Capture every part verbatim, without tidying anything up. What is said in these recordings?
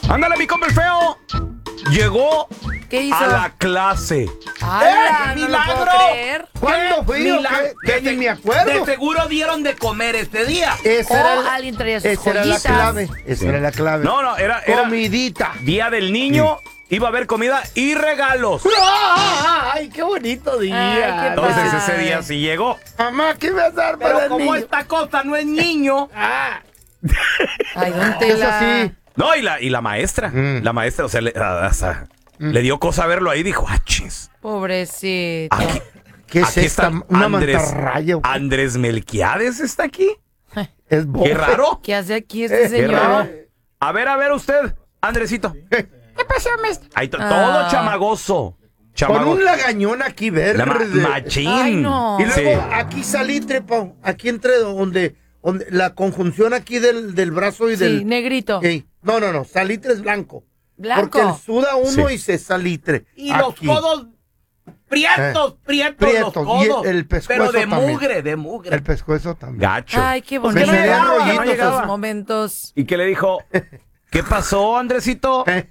Ándale, mi compa el feo. Llegó ¿Qué hizo? a la clase. ¡Ay, ¡Eh, no lo milagro! puedo creer! ¿Cuándo fue? Milagro. Que ni me acuerdo. De seguro dieron de comer este día. Esa O era, la- alguien traía sus esa era la joyitas. clave. Esa Sí. era la clave. No, no, era, era Comidita. Día del Niño. Iba a haber comida y regalos. ¡Ay, qué bonito día! Ay, qué Entonces padre. ese día sí llegó. Mamá, ¿qué me vas a dar para Pero el como niño? esta cosa no es niño. Ah, Ay, don eso Tela. sí. No, y la, y la maestra. Mm. La maestra, o sea, le, a- a- le dio cosa verlo ahí. Dijo, ah, chis. Pobrecito. Aquí, ¿Qué es aquí esta? está ¿Una Andrés, mantarraya? o qué? Andrés Melquiades está aquí. Es bofe. Qué raro. ¿Qué hace aquí este Eh, Qué raro. señor? A ver, a ver usted, Andresito. ¿Qué pasó, maestro? Ahí to- Ah. todo chamagoso. Con Chamago- un lagañón aquí verde. La ma- machín. Ay, no. Y luego Sí. aquí salitre, Pau. Aquí entre donde, donde la conjunción aquí del, del brazo y Sí, del... negrito. Ey, no, no, no. Salitre es blanco. Blanco. Porque suda uno Sí. y se salitre. Y los Aquí. codos prietos, prietos, Prietos, los y codos. el- el pescuezo pero de también. mugre, de mugre. El pescuezo también. Gacho. Ay, qué Pues, bonito. ¿qué no serían llegaba? rollitos ¿No llegaba? Esos momentos. ¿Y qué le dijo? ¿Qué pasó, Andresito? Eh,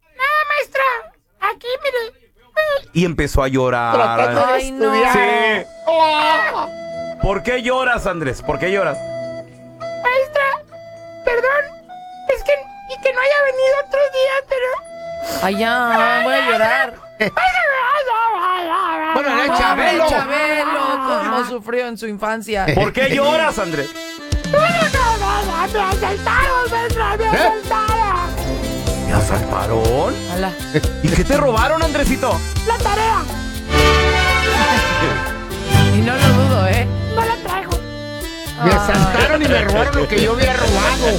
Y empezó a llorar. Tratando de Ay, no. estudiar. Sí. Oh. ¿Por qué lloras, Andrés? ¿Por qué lloras? Ay, ya, voy a llorar. Bueno, era Pobre Chabelo. Chabelo, cómo sufrió en su infancia. ¿Por qué lloras, Andrés? ¿Me asaltaron? Ala. ¿Y qué te robaron, Andresito? Y no lo dudo, ¿eh? Me asaltaron y me robaron lo que yo había robado.